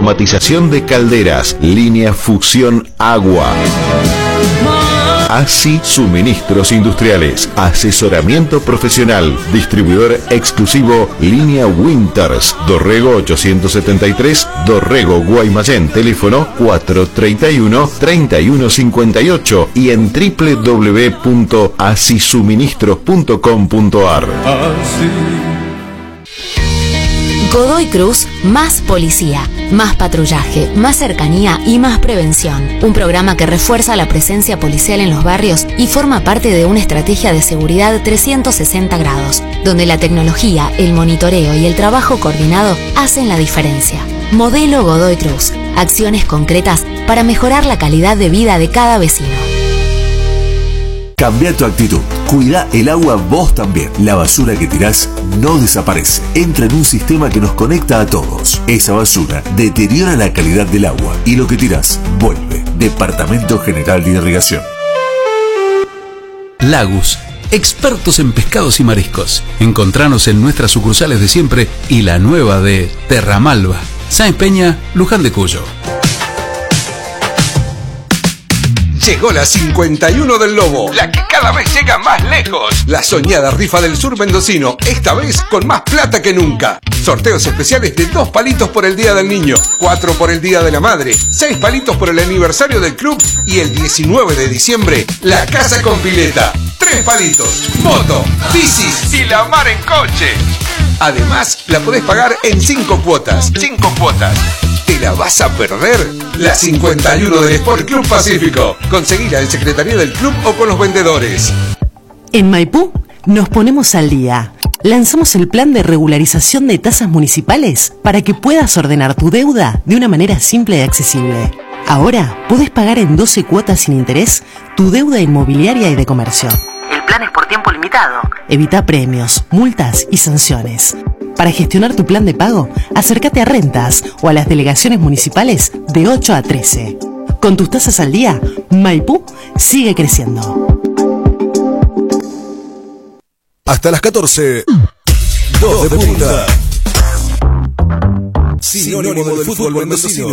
automatización de calderas, línea Fusión Agua. ASI Suministros Industriales, asesoramiento profesional, distribuidor exclusivo Línea Winters, Dorrego 873, Dorrego Guaymallén, teléfono 431-3158 y en www.asisuministros.com.ar. Godoy Cruz, más policía, más patrullaje, más cercanía y más prevención. Un programa que refuerza la presencia policial en los barrios y forma parte de una estrategia de seguridad 360 grados, donde la tecnología, el monitoreo y el trabajo coordinado hacen la diferencia. Modelo Godoy Cruz. Acciones concretas para mejorar la calidad de vida de cada vecino. Cambia tu actitud. Cuida el agua vos también. La basura que tirás no desaparece. Entra en un sistema que nos conecta a todos. Esa basura deteriora la calidad del agua y lo que tirás vuelve. Departamento General de Irrigación. Lagus, expertos en pescados y mariscos. Encontranos en nuestras sucursales de siempre y la nueva de Terramalva, Sáenz Peña, Luján de Cuyo. Llegó la 51 del Lobo, la que cada vez llega más lejos. La soñada rifa del sur mendocino, esta vez con más plata que nunca. Sorteos especiales de 2 palitos por el Día del Niño, 4 por el Día de la Madre, 6 palitos por el aniversario del club y el 19 de diciembre, la casa con pileta. 3 palitos, moto, bicis y la mar en coche. Además, la podés pagar en 5 cuotas. 5 cuotas. ¿Te la vas a perder? La 51 del Sport Club Pacífico. Conseguila en Secretaría del Club o con los vendedores. En Maipú nos ponemos al día. Lanzamos el plan de regularización de tasas municipales para que puedas ordenar tu deuda de una manera simple y accesible. Ahora podés pagar en 12 cuotas sin interés tu deuda inmobiliaria y de comercio. El plan es por tiempo limitado. Evita premios, multas y sanciones. Para gestionar tu plan de pago, acércate a Rentas o a las delegaciones municipales de 8 a 13. Con tus tasas al día, Maipú sigue creciendo. Hasta las 14, 2 de punta. Sinónimo del fútbol mendocino.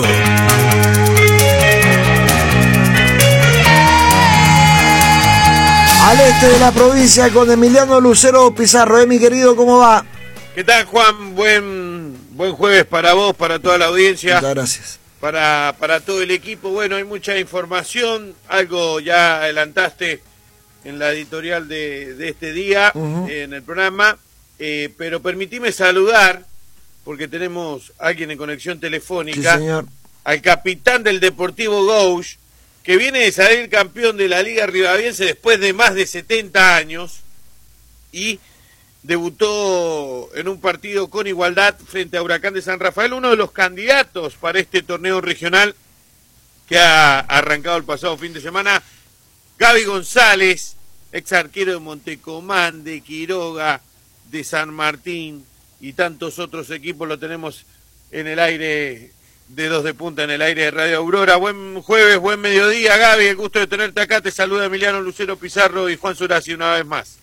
Al este de la provincia con Emiliano Lucero Pizarro. Mi querido, ¿cómo va? ¿Qué tal, Juan? Buen jueves para vos, para toda la audiencia. Muchas gracias. Para todo el equipo. Bueno, hay mucha información. Algo ya adelantaste en la editorial de este día, en el programa. Pero permitime saludar, porque tenemos a alguien en conexión telefónica. Sí, señor. Al capitán del Deportivo Gauch, que viene de salir campeón de la Liga Ribaviense después de más de 70 años y debutó en un partido con igualdad frente a Huracán de San Rafael, uno de los candidatos para este torneo regional que ha arrancado el pasado fin de semana. Gaby González, ex arquero de Montecomán, de Quiroga, de San Martín y tantos otros equipos, lo tenemos en el aire de 2 de punta, en el aire de Radio Aurora. Buen jueves, buen mediodía, Gaby, el gusto de tenerte acá. Te saluda Emiliano Lucero Pizarro y Juan Suraci una vez más.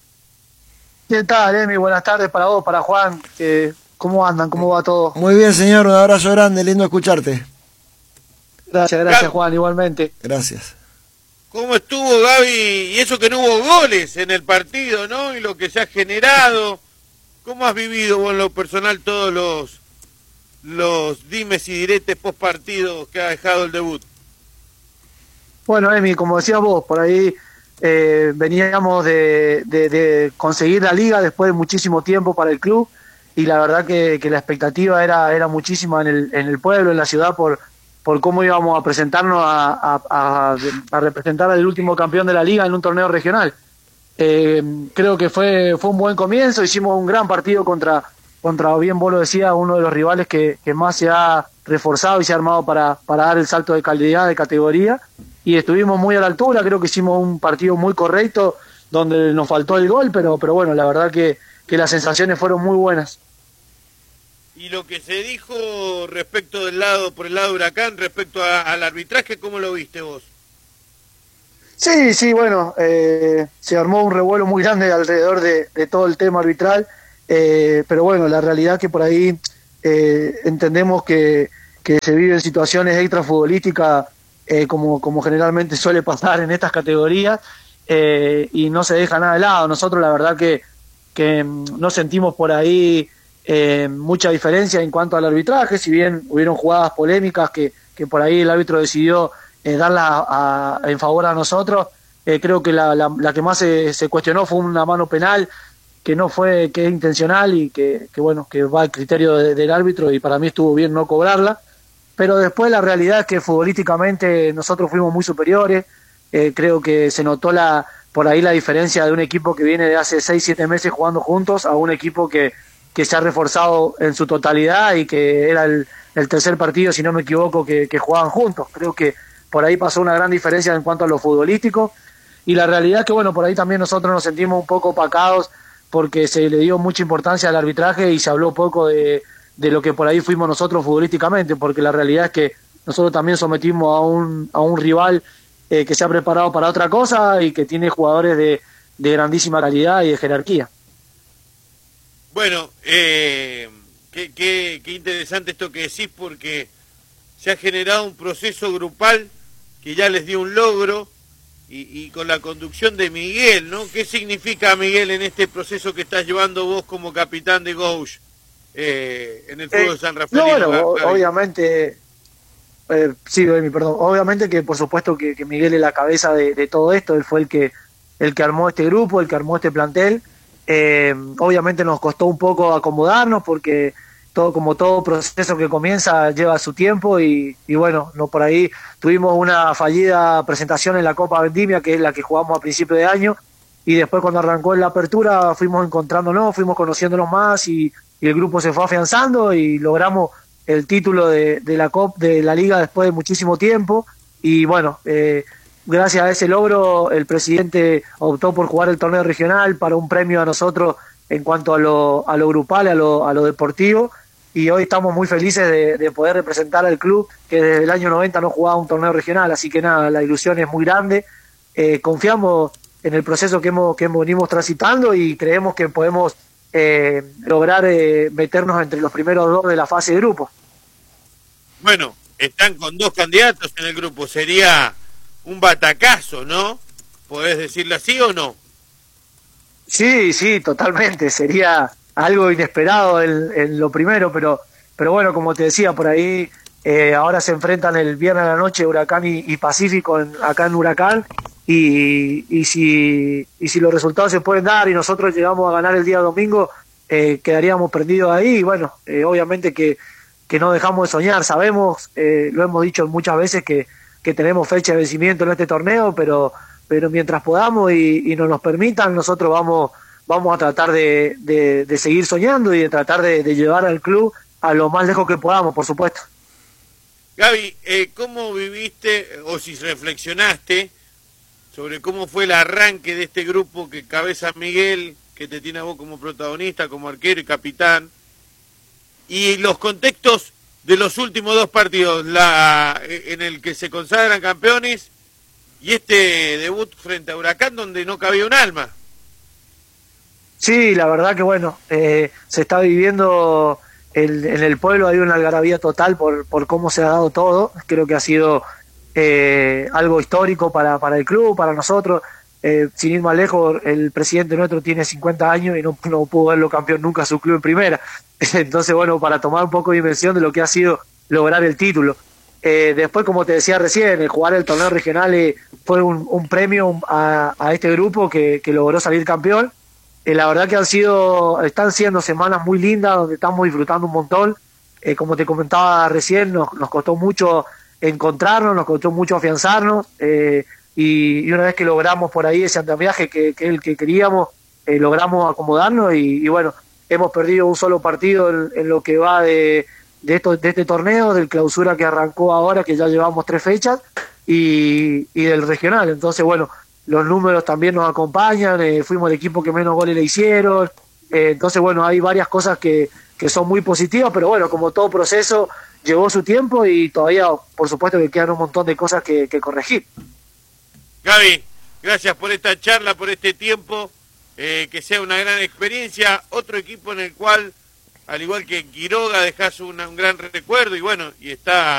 ¿Qué tal, Emi? Buenas tardes para vos, para Juan. ¿Cómo andan? ¿Cómo va todo? Muy bien, señor. Un abrazo grande. Lindo escucharte. Gracias, Juan, igualmente. Gracias. ¿Cómo estuvo, Gaby? Y eso que no hubo goles en el partido, ¿no? Y lo que se ha generado. ¿Cómo has vivido vos en lo personal todos los dimes y diretes post partido que ha dejado el debut? Bueno, Emi, como decías vos, por ahí veníamos de conseguir la liga después de muchísimo tiempo para el club, y la verdad que la expectativa era muchísima en el pueblo, en la ciudad, por cómo íbamos a presentarnos a representar al último campeón de la liga en un torneo regional. Creo que fue un buen comienzo. Hicimos un gran partido contra, bien vos lo decías, uno de los rivales que más se ha reforzado y se ha armado para dar el salto de calidad, de categoría, y estuvimos muy a la altura. Creo que hicimos un partido muy correcto, donde nos faltó el gol, pero bueno, la verdad que las sensaciones fueron muy buenas. Y lo que se dijo respecto por el lado de Huracán, respecto al arbitraje, ¿cómo lo viste vos? Sí, bueno, se armó un revuelo muy grande alrededor de todo el tema arbitral, pero bueno, la realidad que por ahí entendemos que que se viven situaciones extrafutbolísticas como generalmente suele pasar en estas categorías, y no se deja nada de lado. Nosotros la verdad que no sentimos por ahí mucha diferencia en cuanto al arbitraje, si bien hubieron jugadas polémicas que por ahí el árbitro decidió darlas en favor a nosotros. Creo que la que más se cuestionó fue una mano penal que es intencional y que bueno, que va al criterio del árbitro, y para mí estuvo bien no cobrarla. Pero después la realidad es que futbolísticamente nosotros fuimos muy superiores. Creo que se notó por ahí la diferencia de un equipo que viene de hace 6-7 meses jugando juntos a un equipo que se ha reforzado en su totalidad y que era el tercer partido, si no me equivoco, que jugaban juntos. Creo que por ahí pasó una gran diferencia en cuanto a lo futbolístico, y la realidad es que bueno, por ahí también nosotros nos sentimos un poco opacados porque se le dio mucha importancia al arbitraje y se habló poco de lo que por ahí fuimos nosotros futbolísticamente, porque la realidad es que nosotros también sometimos a un rival que se ha preparado para otra cosa y que tiene jugadores de grandísima calidad y de jerarquía. Bueno, qué interesante esto que decís, porque se ha generado un proceso grupal que ya les dio un logro, y con la conducción de Miguel, ¿no? ¿Qué significa, Miguel, en este proceso que estás llevando vos como capitán de Gouge en el fútbol de San Rafael? No, bueno, obviamente, sí, perdón, obviamente que por supuesto que Miguel es la cabeza de todo esto. Él fue el que armó este grupo, el que armó este plantel. Obviamente nos costó un poco acomodarnos porque como todo proceso que comienza lleva su tiempo, y bueno, no, por ahí tuvimos una fallida presentación en la Copa Vendimia, que es la que jugamos a principio de año, y después cuando arrancó en la apertura fuimos encontrándonos, fuimos conociéndonos más, y el grupo se fue afianzando y logramos el título de la liga después de muchísimo tiempo. Y bueno, gracias a ese logro el presidente optó por jugar el torneo regional para un premio a nosotros en cuanto a lo grupal, a lo deportivo, y hoy estamos muy felices de poder representar al club que desde el año 90 no jugaba un torneo regional. Así que nada, la ilusión es muy grande. Confiamos en el proceso que venimos transitando, y creemos que podemos lograr meternos entre los primeros dos de la fase de grupo. Bueno, están con dos candidatos en el grupo, sería un batacazo, ¿no? ¿Podés decirlo así o no? Sí, totalmente, sería algo inesperado en lo primero, pero bueno, como te decía, por ahí ahora se enfrentan el viernes a la noche Huracán y Pacífico acá en Huracán, y si los resultados se pueden dar y nosotros llegamos a ganar el día domingo, quedaríamos perdidos ahí. Y bueno, obviamente que no dejamos de soñar. Sabemos, lo hemos dicho muchas veces, que tenemos fecha de vencimiento en este torneo, pero mientras podamos y nos permitan, nosotros vamos a tratar de seguir soñando y de tratar de llevar al club a lo más lejos que podamos, por supuesto. Gaby, ¿cómo viviste, o si reflexionaste sobre cómo fue el arranque de este grupo que cabeza Miguel, que te tiene a vos como protagonista, como arquero y capitán, y los contextos de los últimos dos partidos, en el que se consagran campeones, y este debut frente a Huracán donde no cabía un alma? Sí, la verdad que bueno, se está viviendo en el pueblo, hay una algarabía total por cómo se ha dado todo. Creo que ha sido algo histórico para el club, para nosotros. Sin ir más lejos, el presidente nuestro tiene 50 años y no pudo verlo campeón nunca su club en primera. Entonces, bueno, para tomar un poco de dimensión de lo que ha sido lograr el título. Después, como te decía recién, jugar el torneo regional fue un premio a este grupo que logró salir campeón. La verdad que están siendo semanas muy lindas donde estamos disfrutando un montón. Como te comentaba recién, nos costó mucho encontrarnos, nos costó mucho afianzarnos, y una vez que logramos por ahí ese andamiaje que es el que queríamos, logramos acomodarnos, y bueno, hemos perdido un solo partido en lo que va de este torneo, del clausura que arrancó ahora, que ya llevamos 3 fechas, y del regional. Entonces, bueno, los números también nos acompañan, fuimos el equipo que menos goles le hicieron, entonces bueno, hay varias cosas que son muy positivas, pero bueno, como todo proceso llevó su tiempo y todavía por supuesto que quedan un montón de cosas que corregir. Gaby, gracias por esta charla, por este tiempo, que sea una gran experiencia, otro equipo en el cual al igual que en Quiroga dejás un gran recuerdo, y bueno, y está